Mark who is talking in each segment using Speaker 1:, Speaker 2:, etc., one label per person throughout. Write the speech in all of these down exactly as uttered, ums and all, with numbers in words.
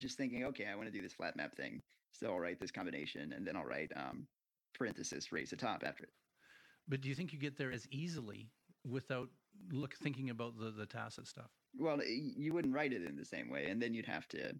Speaker 1: just thinking, okay, I want to do this flat map thing. So I'll write this combination and then I'll write um, parenthesis raise to top after it.
Speaker 2: But do you think you get there as easily without look thinking about the the tacit stuff?
Speaker 1: Well, you wouldn't write it in the same way, and then you'd have to.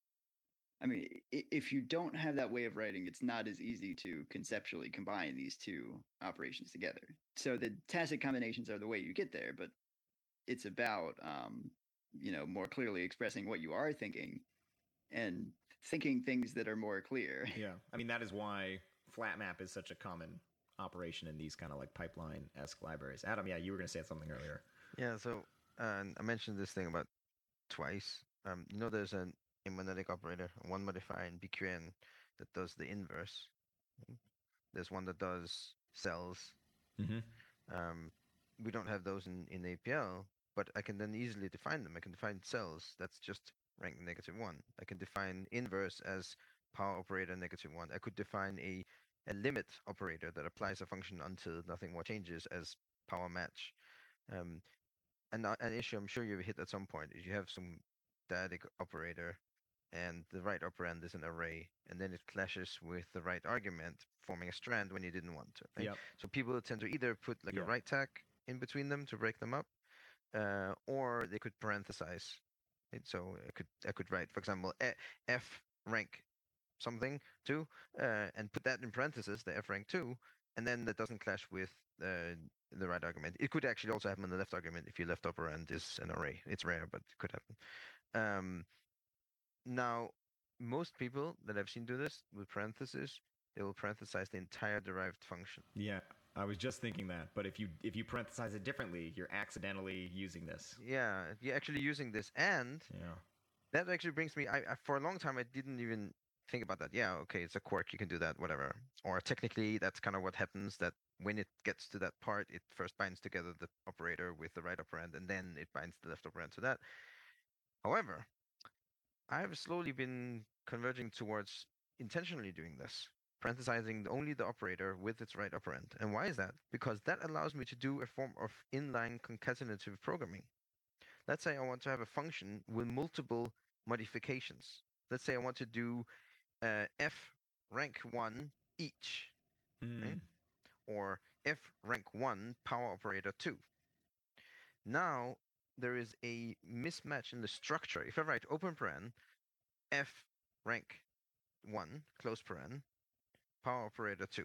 Speaker 1: I mean, if you don't have that way of writing, it's not as easy to conceptually combine these two operations together. So the tacit combinations are the way you get there, but it's about, um, you know, more clearly expressing what you are thinking and thinking things that are more clear.
Speaker 3: Yeah. I mean, that is why flat map is such a common operation in these kind of like pipeline-esque libraries. Adam, yeah, you were going to say something earlier.
Speaker 4: Yeah, so uh, I mentioned this thing about twice. Um, you know, there's an, a monetic operator, one modifier in B Q N that does the inverse. There's one that does cells.
Speaker 3: Mm-hmm.
Speaker 4: Um, we don't have those in, in A P L, but I can then easily define them. I can define cells. That's just rank negative one. I can define inverse as power operator negative one. I could define a, a limit operator that applies a function until nothing more changes as power match. Um, and uh, an issue I'm sure you've hit at some point is you have some dyadic operator and the right operand is an array, and then it clashes with the right argument, forming a strand when you didn't want to. Right?
Speaker 3: Yep.
Speaker 4: So people tend to either put like
Speaker 3: Yep.
Speaker 4: a right tag in between them to break them up, uh, or they could parenthesize. Right? So I could I could write, for example, F rank something two, uh, and put that in parentheses, the F rank two, and then that doesn't clash with uh, the right argument. It could actually also happen in the left argument if your left operand is an array. It's rare, but it could happen. Um, now, most people that I've seen do this with parentheses, they will parenthesize the entire derived function.
Speaker 3: Yeah, I was just thinking that. But if you if you parenthesize it differently, you're accidentally using this.
Speaker 4: Yeah, you're actually using this, and
Speaker 3: Yeah.
Speaker 4: that actually brings me. I, I for a long time I didn't even think about that. Yeah, okay, it's a quirk. You can do that, whatever. Or technically, that's kind of what happens. That when it gets to that part, it first binds together the operator with the right operand, and then it binds the left operand to that. However, I've slowly been converging towards intentionally doing this, parenthesizing only the operator with its right operand. And why is that? Because that allows me to do a form of inline concatenative programming. Let's say I want to have a function with multiple modifications. Let's say I want to do uh, f rank one each,
Speaker 3: Mm.
Speaker 4: right? Or f rank one power operator two. Now there is a mismatch in the structure. If I write open paren f rank one close paren power operator two,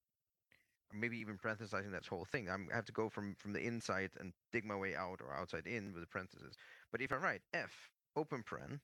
Speaker 4: or maybe even parenthesizing that whole thing, I'm, I have to go from from the inside and dig my way out or outside in with the parentheses. But if I write f open paren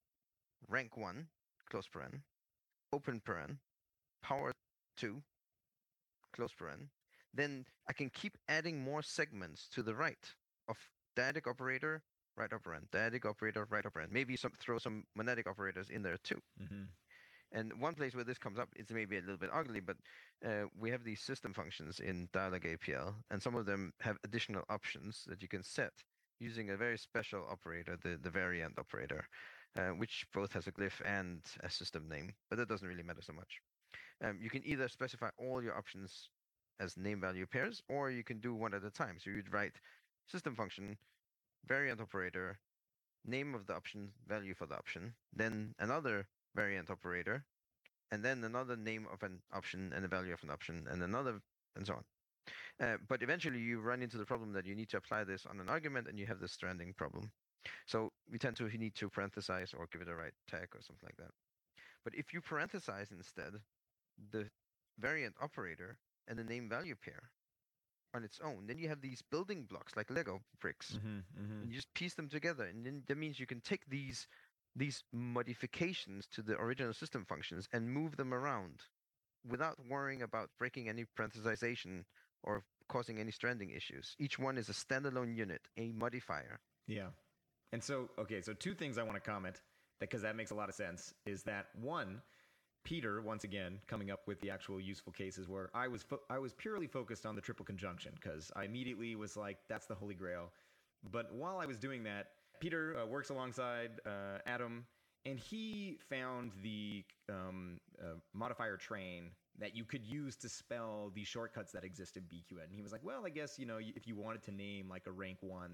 Speaker 4: rank one close paren open paren power two close paren, then I can keep adding more segments to the right of dyadic operator, right operand, dyadic operator, right operand. Maybe some throw some monetic operators in there too.
Speaker 3: Mm-hmm.
Speaker 4: And one place where this comes up, it's maybe a little bit ugly, but uh, we have these system functions in Dialog A P L, and some of them have additional options that you can set using a very special operator, the, the variant operator, uh, which both has a glyph and a system name, but that doesn't really matter so much. Um, you can either specify all your options as name value pairs, or you can do one at a time. So you'd write system function, variant operator, name of the option, value for the option, then another variant operator, and then another name of an option and a value of an option, and another, and so on. Uh, but eventually you run into the problem that you need to apply this on an argument, and you have the stranding problem. So we tend to need to parenthesize or give it a right tag or something like that. But if you parenthesize instead the variant operator and the name value pair on its own, then you have these building blocks like Lego bricks.
Speaker 3: Mm-hmm. Mm-hmm.
Speaker 4: And you just piece them together, and then that means you can take these these modifications to the original system functions and move them around without worrying about breaking any parenthesization or causing any stranding issues. Each one is a standalone unit, a modifier.
Speaker 3: Yeah. And so, okay, so two things I want to comment, because that makes a lot of sense, is that one, Peter, once again, coming up with the actual useful cases where I was fo- I was purely focused on the triple conjunction, because I immediately was like, that's the holy grail. But while I was doing that, Peter uh, works alongside uh, Adam, and he found the um, uh, modifier train that you could use to spell the shortcuts that exist in B Q N. And he was like, well, I guess, you know, if you wanted to name like a rank one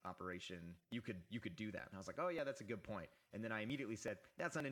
Speaker 3: operation, you could you could do that. And I was like, oh yeah, that's a good point. And then I immediately said, that's unintentional.